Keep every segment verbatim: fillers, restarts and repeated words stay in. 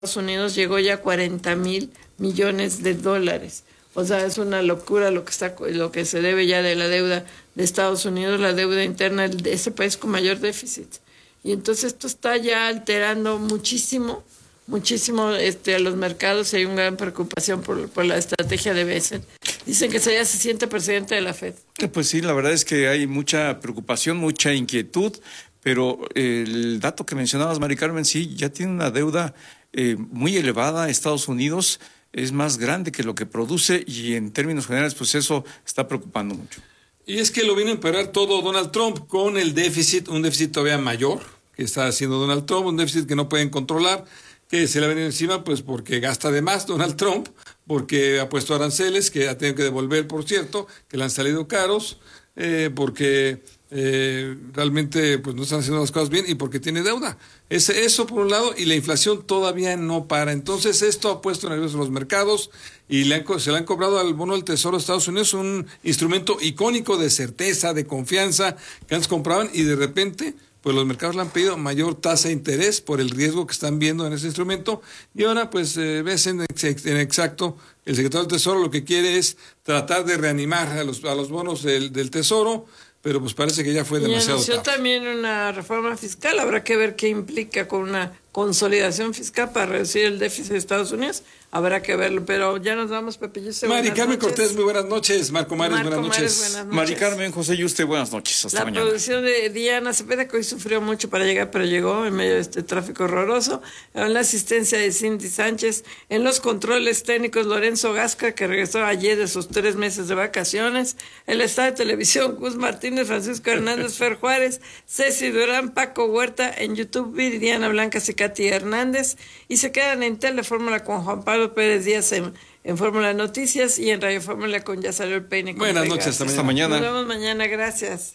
Estados Unidos llegó ya a cuarenta mil millones de dólares. O sea, es una locura lo que está, lo que se debe ya de la deuda de Estados Unidos, la deuda interna de ese país con mayor déficit. Y entonces esto está ya alterando muchísimo, muchísimo este, a los mercados. Hay una gran preocupación por, por la estrategia de Bessent. Dicen que ya se siente presidente de la Fed. Pues sí, la verdad es que hay mucha preocupación, mucha inquietud, pero el dato que mencionabas, Mari Carmen, sí, ya tiene una deuda eh, muy elevada. Estados Unidos es más grande que lo que produce y en términos generales, pues eso está preocupando mucho. Y es que lo vino a empeorar todo Donald Trump con el déficit, un déficit todavía mayor que está haciendo Donald Trump, un déficit que no pueden controlar, que se le ha venido encima pues porque gasta de más Donald Trump, porque ha puesto aranceles que ha tenido que devolver, por cierto, que le han salido caros, eh, porque eh, realmente pues no están haciendo las cosas bien y porque tiene deuda. Es eso por un lado, y la inflación todavía no para. Entonces esto ha puesto nerviosos los mercados y le han, se le han cobrado al bono del Tesoro de Estados Unidos, un instrumento icónico de certeza, de confianza, que antes compraban y de repente pues los mercados le han pedido mayor tasa de interés por el riesgo que están viendo en ese instrumento, y ahora pues eh, ves en, en exacto, el secretario del Tesoro lo que quiere es tratar de reanimar a los, a los bonos del, del Tesoro, pero pues parece que ya fue demasiado tarde. Y anunció también una reforma fiscal, habrá que ver qué implica con una consolidación fiscal para reducir el déficit de Estados Unidos. Habrá que verlo, pero ya nos vamos, Pepe Yuste. Mari Carmen Cortés, muy buenas noches. Marco Mares, Marco buenas, Mares noches. buenas noches. Mari Carmen, José Yuste, buenas noches. Hasta La mañana. producción de Diana Cepeda, que hoy sufrió mucho para llegar, pero llegó en medio de este tráfico horroroso. En la asistencia de Cindy Sánchez. En los controles técnicos, Lorenzo Gasca, que regresó ayer de sus tres meses de vacaciones. El estado de televisión, Gus Martínez, Francisco Hernández, Fer Juárez, Ceci Durán, Paco Huerta. En YouTube, Viridiana Blancas y Katy Hernández. Y se quedan en Telefórmula con Juan Pablo Pérez Díaz en, en Fórmula Noticias y en Radio Fórmula con Ya Salió el Peine. Buenas noches, hasta, hasta mañana. Nos vemos mañana, gracias.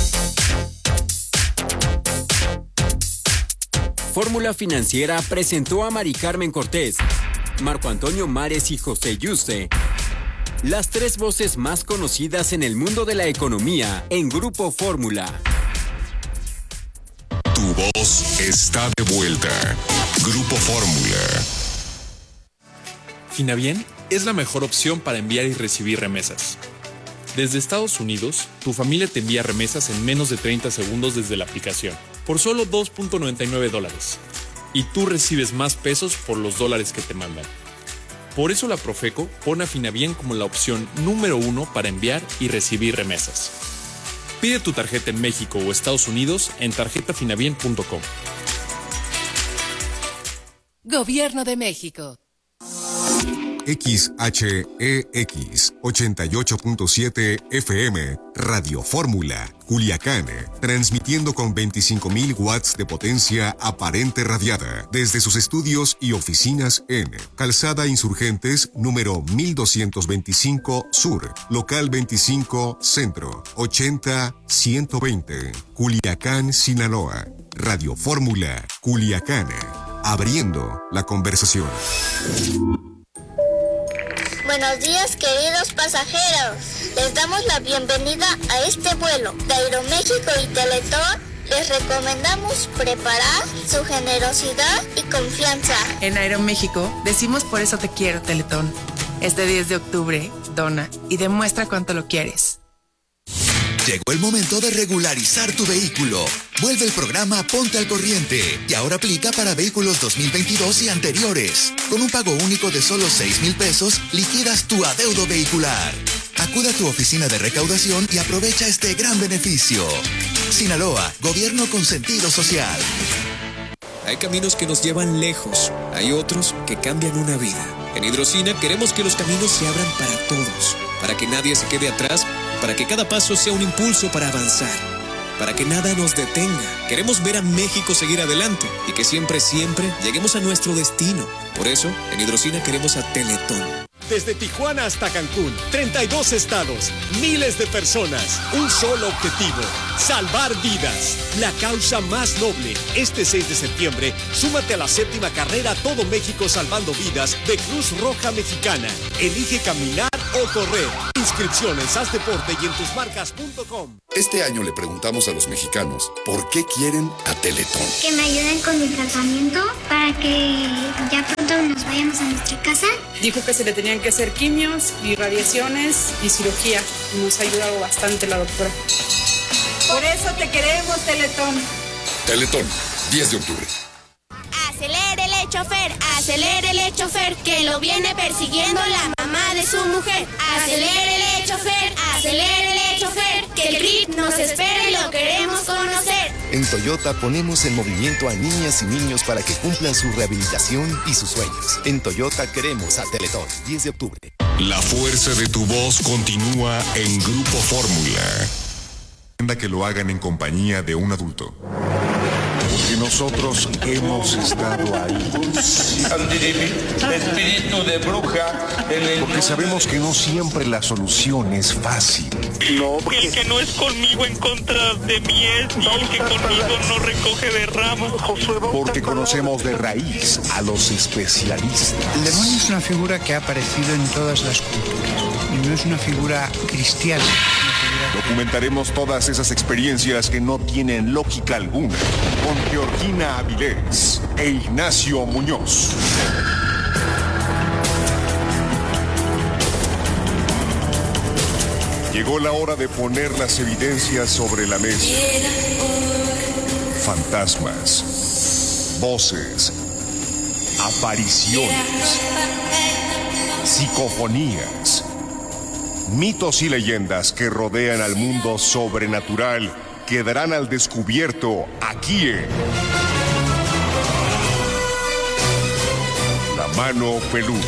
Fórmula Financiera presentó a Mari Carmen Cortés, Marco Antonio Mares y José Yuste, las tres voces más conocidas en el mundo de la economía en Grupo Fórmula. Tu voz está de vuelta. Grupo Fórmula. Finabién es la mejor opción para enviar y recibir remesas. Desde Estados Unidos, tu familia te envía remesas en menos de treinta segundos desde la aplicación, por solo dos punto noventa y nueve dólares. Y tú recibes más pesos por los dólares que te mandan. Por eso la Profeco pone a Finabién como la opción número uno para enviar y recibir remesas. Pide tu tarjeta en México o Estados Unidos en tarjeta finabien punto com. Gobierno de México. X H E X ochenta y ocho punto siete F M, Radio Fórmula, Culiacán, transmitiendo con veinticinco mil watts de potencia aparente radiada desde sus estudios y oficinas en Calzada Insurgentes, número mil doscientos veinticinco Sur, local veinticinco Centro, ochenta ciento veinte, Culiacán, Sinaloa. Radio Fórmula, Culiacán, abriendo la conversación. Buenos días, queridos pasajeros. Les damos la bienvenida a este vuelo. De Aeroméxico y Teletón les recomendamos preparar su generosidad y confianza. En Aeroméxico decimos por eso te quiero, Teletón. Este diez de octubre, dona y demuestra cuánto lo quieres. Llegó el momento de regularizar tu vehículo. Vuelve el programa Ponte al Corriente y ahora aplica para vehículos dos mil veintidós y anteriores. Con un pago único de solo seis mil pesos, liquidas tu adeudo vehicular. Acude a tu oficina de recaudación y aprovecha este gran beneficio. Sinaloa, gobierno con sentido social. Hay caminos que nos llevan lejos, hay otros que cambian una vida. En Hidrocina queremos que los caminos se abran para todos, para que nadie se quede atrás, para que cada paso sea un impulso para avanzar, para que nada nos detenga. Queremos ver a México seguir adelante y que siempre, siempre lleguemos a nuestro destino. Por eso, en Hidrocina queremos a Teletón. Desde Tijuana hasta Cancún, treinta y dos estados, miles de personas, un solo objetivo, salvar vidas. La causa más noble. Este seis de septiembre, súmate a la séptima carrera Todo México Salvando Vidas de Cruz Roja Mexicana. Elige caminar o correr. Inscripciones, haz deporte y en tus marcas punto com. Este año le preguntamos a los mexicanos por qué quieren a Teletón. Que me ayuden con mi tratamiento para que ya pronto nos vayamos a nuestra casa. Dijo que se le tenían que hacer quimios y radiaciones y cirugía. Nos ha ayudado bastante la doctora. Por eso te queremos, Teletón. Teletón, diez de octubre. Acelérele, chofer, acelérele, chofer, que lo viene persiguiendo la mamá de su mujer. Acelérele, chofer, acelérele, chofer, que el C R I P nos espera y lo queremos conocer. En Toyota ponemos en movimiento a niñas y niños para que cumplan su rehabilitación y sus sueños. En Toyota queremos a Teletón, diez de octubre. La fuerza de tu voz continúa en Grupo Fórmula. Que lo hagan en compañía de un adulto. Porque nosotros hemos estado ahí. Espíritu de bruja. Porque sabemos que no siempre la solución es fácil. No, porque el que no es conmigo en contra de mí es, y el que conmigo no recoge de ramas. Porque conocemos de raíz a los especialistas. El demonio es una figura que ha aparecido en todas las culturas y no es una figura cristiana. Documentaremos todas esas experiencias que no tienen lógica alguna con Georgina Avilés e Ignacio Muñoz. Llegó la hora de poner las evidencias sobre la mesa. Fantasmas, voces, apariciones, psicofonías, mitos y leyendas que rodean al mundo sobrenatural quedarán al descubierto aquí en La Mano Peluda.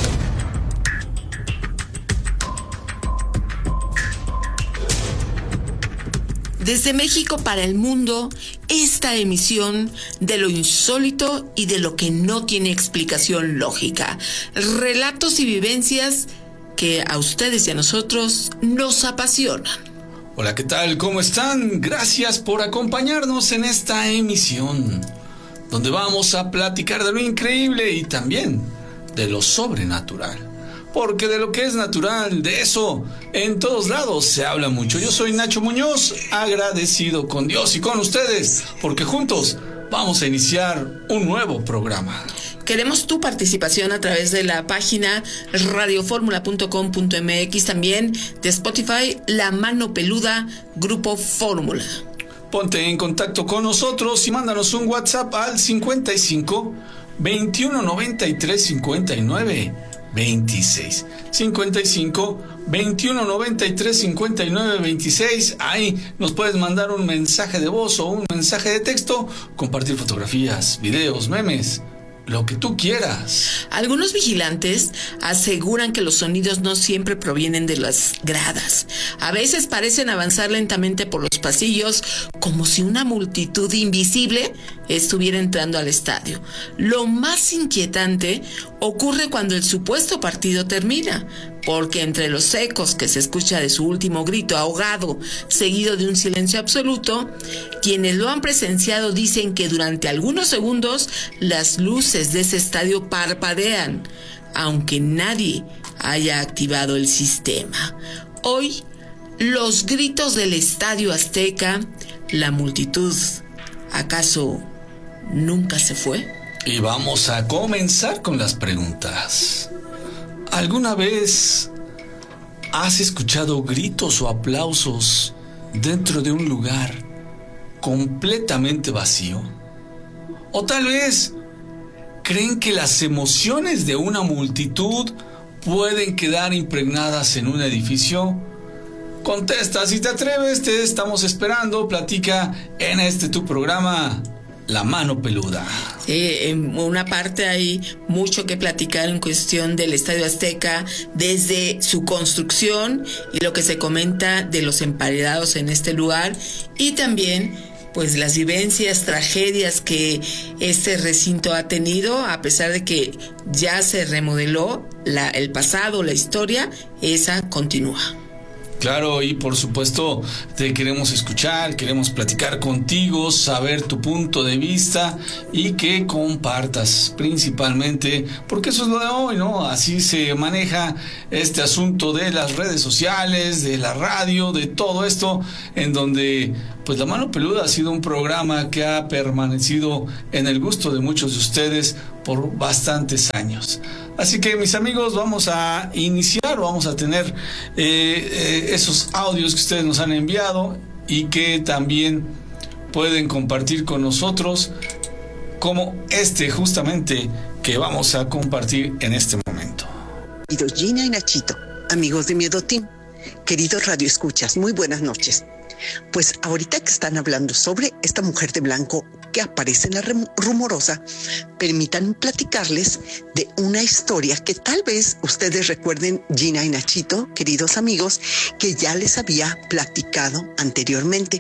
Desde México para el mundo, esta emisión de lo insólito y de lo que no tiene explicación lógica. Relatos y vivencias que a ustedes y a nosotros nos apasionan. Hola, ¿qué tal? ¿Cómo están? Gracias por acompañarnos en esta emisión, donde vamos a platicar de lo increíble y también de lo sobrenatural. Porque de lo que es natural, de eso en todos lados se habla mucho. Yo soy Nacho Muñoz, agradecido con Dios y con ustedes, porque juntos vamos a iniciar un nuevo programa. Queremos tu participación a través de la página radioformula punto com punto m x, también de Spotify, La Mano Peluda, Grupo Fórmula. Ponte en contacto con nosotros y mándanos un WhatsApp al cincuenta y cinco, veintiuno noventa y tres, cincuenta y nueve, veintiséis. cincuenta y cinco, veintiuno noventa y tres, cincuenta y nueve, veintiséis. Ahí nos puedes mandar un mensaje de voz o un mensaje de texto, compartir fotografías, videos, memes, lo que tú quieras. Algunos vigilantes aseguran que los sonidos no siempre provienen de las gradas. A veces parecen avanzar lentamente por los pasillos, como si una multitud invisible estuviera entrando al estadio. Lo más inquietante ocurre cuando el supuesto partido termina, porque entre los ecos que se escucha de su último grito ahogado, seguido de un silencio absoluto, quienes lo han presenciado dicen que durante algunos segundos las luces de ese estadio parpadean, aunque nadie haya activado el sistema. Hoy, los gritos del Estadio Azteca, la multitud, ¿acaso nunca se fue? Y vamos a comenzar con las preguntas. ¿Alguna vez has escuchado gritos o aplausos dentro de un lugar completamente vacío? ¿O tal vez creen que las emociones de una multitud pueden quedar impregnadas en un edificio? Contesta, si te atreves, te estamos esperando. Platica en este tu programa, La Mano Peluda. Sí, en una parte hay mucho que platicar en cuestión del Estadio Azteca, desde su construcción y lo que se comenta de los emparedados en este lugar, y también pues las vivencias, tragedias que este recinto ha tenido, a pesar de que ya se remodeló la, el pasado, la historia, esa continúa. Claro, y por supuesto te queremos escuchar, queremos platicar contigo, saber tu punto de vista y que compartas principalmente, porque eso es lo de hoy, ¿no? Así se maneja este asunto de las redes sociales, de la radio, de todo esto, en donde pues La Mano Peluda ha sido un programa que ha permanecido en el gusto de muchos de ustedes por bastantes años. Así que, mis amigos, vamos a iniciar, vamos a tener eh, eh, esos audios que ustedes nos han enviado y que también pueden compartir con nosotros, como este justamente que vamos a compartir en este momento. Queridos Gina y Nachito, amigos de Miedo Team, queridos radioescuchas, muy buenas noches. Pues ahorita que están hablando sobre esta mujer de blanco que aparece en la rumorosa, permítanme platicarles de una historia que tal vez ustedes recuerden, Gina y Nachito, queridos amigos, que ya les había platicado anteriormente.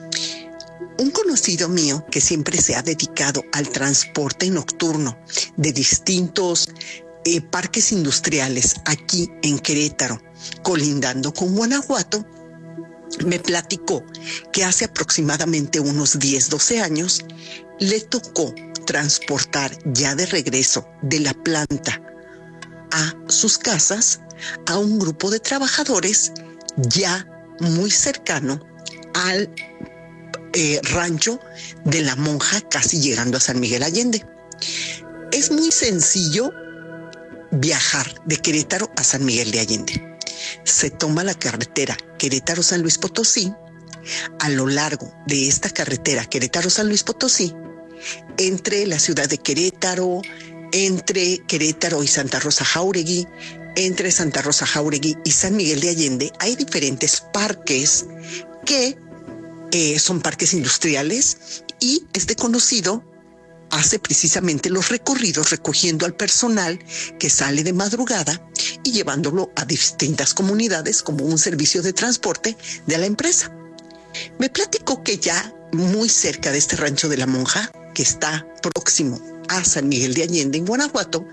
Un conocido mío que siempre se ha dedicado al transporte nocturno de distintos eh, parques industriales aquí en Querétaro, colindando con Guanajuato, me platicó que hace aproximadamente unos diez, doce años le tocó transportar ya de regreso de la planta a sus casas a un grupo de trabajadores ya muy cercano al eh, rancho de La Monja, casi llegando a San Miguel Allende. Es muy sencillo viajar de Querétaro a San Miguel de Allende. Se toma la carretera Querétaro-San Luis Potosí. A lo largo de esta carretera Querétaro-San Luis Potosí, entre la ciudad de Querétaro, entre Querétaro y Santa Rosa Jáuregui, entre Santa Rosa Jáuregui y San Miguel de Allende, hay diferentes parques que eh, son parques industriales, y este conocido hace precisamente los recorridos recogiendo al personal que sale de madrugada y llevándolo a distintas comunidades como un servicio de transporte de la empresa. Me platicó que ya muy cerca de este rancho de La Monja, que está próximo a San Miguel de Allende en Guanajuato,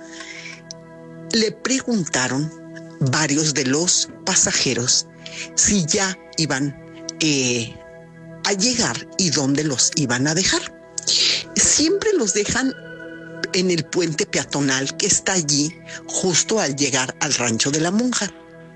le preguntaron varios de los pasajeros si ya iban eh, a llegar y dónde los iban a dejar. Siempre los dejan en el puente peatonal que está allí justo al llegar al rancho de La Monja.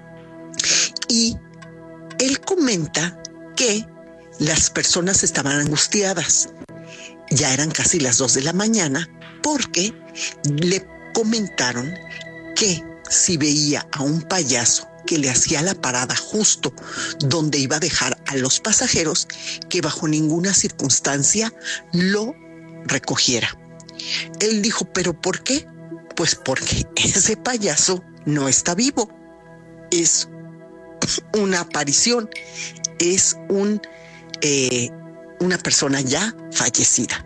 Y él comenta que las personas estaban angustiadas. Ya eran casi las dos de la mañana porque le comentaron que si veía a un payaso que le hacía la parada justo donde iba a dejar a los pasajeros, que bajo ninguna circunstancia lo recogiera. Él dijo, ¿pero por qué? Pues porque ese payaso no está vivo. Es una aparición, es un, eh, una persona ya fallecida.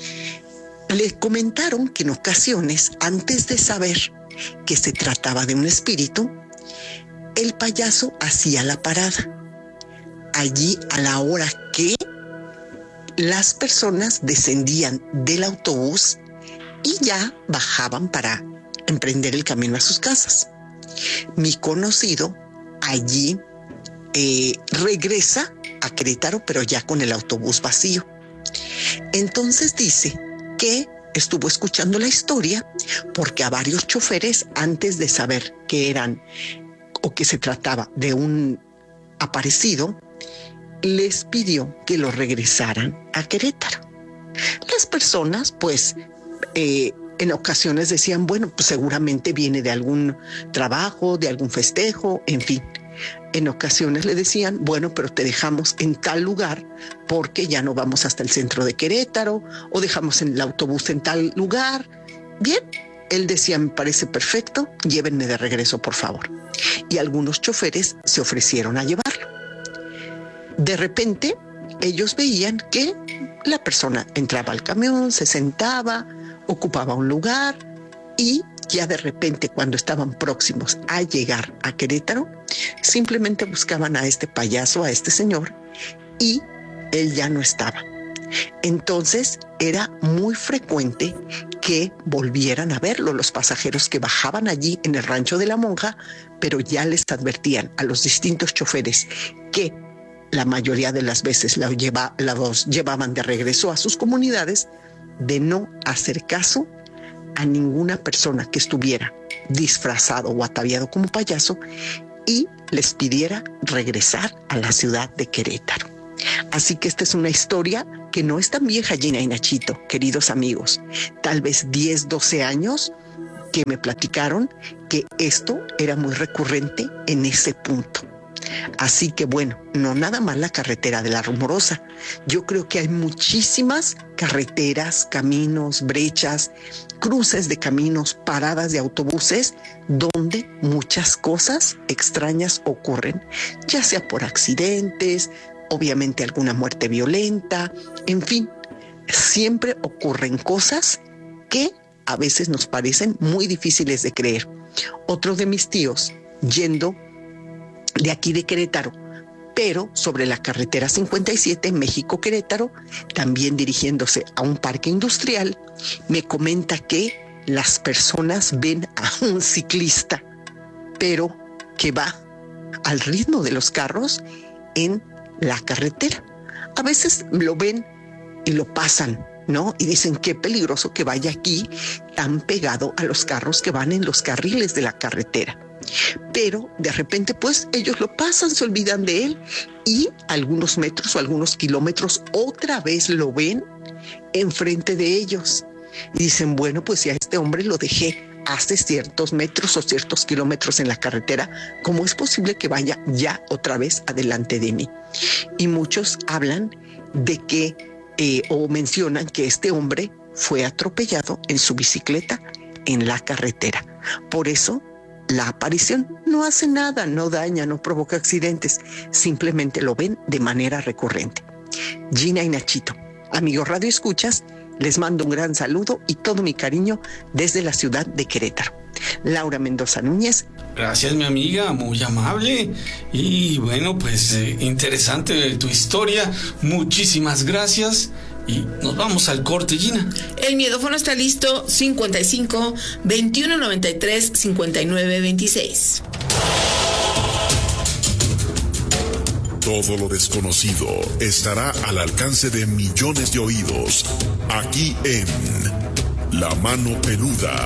Le comentaron que en ocasiones, antes de saber que se trataba de un espíritu, el payaso hacía la parada allí a la hora que las personas descendían del autobús y ya bajaban para emprender el camino a sus casas. Mi conocido allí eh, regresa a Querétaro, pero ya con el autobús vacío. Entonces dice que estuvo escuchando la historia porque a varios choferes, antes de saber que eran o que se trataba de un aparecido, les pidió que lo regresaran a Querétaro. Las personas, pues, eh, en ocasiones decían, bueno, pues seguramente viene de algún trabajo, de algún festejo, en fin. En ocasiones le decían, bueno, pero te dejamos en tal lugar porque ya no vamos hasta el centro de Querétaro, o dejamos en el autobús en tal lugar. Bien, él decía, me parece perfecto, llévenme de regreso, por favor. Y algunos choferes se ofrecieron a llevarlo. De repente, ellos veían que la persona entraba al camión, se sentaba, ocupaba un lugar, y ya de repente, cuando estaban próximos a llegar a Querétaro, simplemente buscaban a este payaso, a este señor, y él ya no estaba. Entonces era muy frecuente que volvieran a verlo los pasajeros que bajaban allí en el rancho de la monja, pero ya les advertían a los distintos choferes que la mayoría de las veces la lleva, los llevaban de regreso a sus comunidades, de no hacer caso a ninguna persona que estuviera disfrazado o ataviado como payaso y les pidiera regresar a la ciudad de Querétaro. Así que esta es una historia que no es tan vieja, Gina y Nachito, queridos amigos. Tal vez diez, doce años que me platicaron que esto era muy recurrente en ese punto. Así que bueno, no nada más la carretera de la Rumorosa. Yo creo que hay muchísimas carreteras, caminos, brechas, cruces de caminos, paradas de autobuses, donde muchas cosas extrañas ocurren, ya sea por accidentes, obviamente alguna muerte violenta, en fin, siempre ocurren cosas que a veces nos parecen muy difíciles de creer. Otro de mis tíos, yendo de aquí de Querétaro, pero sobre la carretera cincuenta y siete, México-Querétaro, también dirigiéndose a un parque industrial, me comenta que las personas ven a un ciclista, pero que va al ritmo de los carros en la carretera. A veces lo ven y lo pasan, ¿no? Y dicen qué peligroso que vaya aquí tan pegado a los carros que van en los carriles de la carretera. Pero de repente pues ellos lo pasan, se olvidan de él y algunos metros o algunos kilómetros otra vez lo ven enfrente de ellos. Y dicen, bueno, pues si a este hombre lo dejé hace ciertos metros o ciertos kilómetros en la carretera, ¿cómo es posible que vaya ya otra vez adelante de mí? Y muchos hablan de que eh, o mencionan que este hombre fue atropellado en su bicicleta en la carretera. Por eso la aparición no hace nada, no daña, no provoca accidentes, simplemente lo ven de manera recurrente. Gina y Nachito, amigos Radio Escuchas, les mando un gran saludo y todo mi cariño desde la ciudad de Querétaro. Laura Mendoza Núñez. Gracias, mi amiga, muy amable. Y bueno, pues eh, interesante tu historia. Muchísimas gracias. Y nos vamos al corte, Gina. El miedófono está listo, cincuenta y cinco, veintiuno noventa y tres, cincuenta y nueve veintiséis. Todo lo desconocido estará al alcance de millones de oídos, aquí en La Mano Peluda,